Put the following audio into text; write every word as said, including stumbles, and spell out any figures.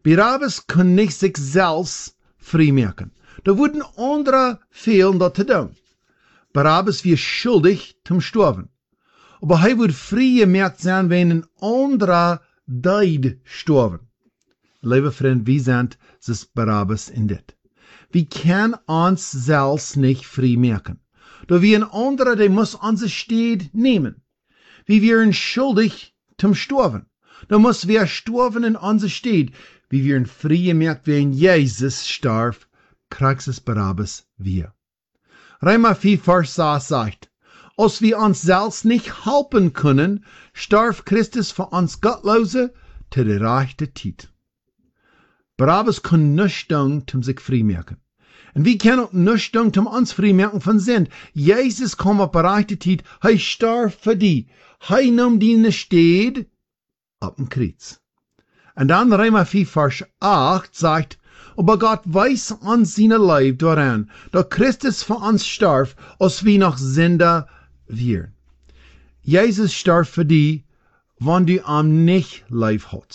Barabbas kon nicht sich selbst vrijmaken. Da wurden andere fehlen, das zu tun. Barabbas war schuldig zum Sterben. Aber er wird vrijgemaakt sein, wenn ein anderer deed sterben. Liebe Freund, wie sind es Barabbas in dit? Wir können uns selbst nicht vrijmaken. Da wir ein anderer, der muss unsere Stede nehmen. Wir wären schuldig zum Sterben. Da muss wir sterben in unsere Stede. Wie wir vrijgemaakt wenn Jesus starb, kriegt es Barabbas wir. Römer vier, Vers sechs sagt, als wir uns selbst nicht helfen können, starb Christus für uns Gottlose zu der rechten Zeit. Barabbas kann nichts tun, um sich vrijmaken. Und wir können auch nichts tun, um uns vrijmaken von Sinn. Jesus kam auf der rechten Zeit, er starb für die. Er nahm die Stede auf dem Kreuz. Und dann Römer vier, Vers acht sagt, aber Gott weiß uns seine Leib daran, dass Christus für uns starb, als wir noch Sünder wären. Jesus starb für die, wenn du am nicht Leib hast.